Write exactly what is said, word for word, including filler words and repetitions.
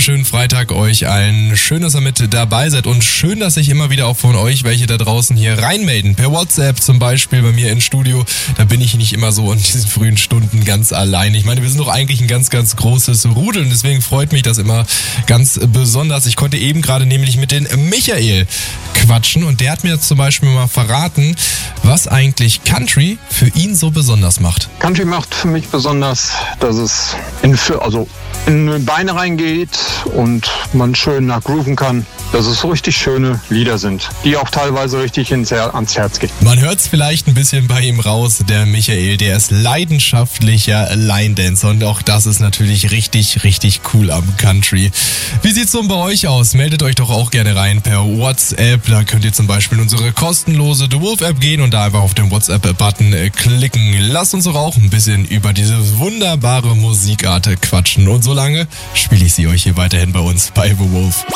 wunderschönen Freitag euch allen. Schön, dass ihr mit dabei seid und schön, dass sich immer wieder auch von euch welche da draußen hier reinmelden. Per WhatsApp zum Beispiel bei mir ins Studio. Da bin ich nicht immer so in diesen frühen Stunden ganz allein. Ich meine, wir sind doch eigentlich ein ganz, ganz großes Rudel und deswegen freut mich das immer ganz besonders. Ich konnte eben gerade nämlich mit den Michael quatschen und der hat mir zum Beispiel mal verraten, was eigentlich Country für ihn so besonders macht. Country macht für mich besonders, dass es in, also in die Beine reingeht und man schön nachgrooven kann, dass es so richtig schöne Lieder sind, die auch teilweise richtig ins Her- ans Herz gehen. Man hört es vielleicht ein bisschen bei ihm raus, der Michael, der ist leidenschaftlicher Line-Dancer und auch das ist natürlich richtig, richtig cool am Country. Wie sieht's so bei euch aus? Meldet euch doch auch gerne rein per WhatsApp, da könnt ihr zum Beispiel in unsere kostenlose The Wolf App gehen und da einfach auf den WhatsApp-Button klicken. Lasst uns doch auch ein bisschen über diese wunderbare Musikart quatschen und solange spiele ich sie euch hier weiterhin bei uns bei The Wolf.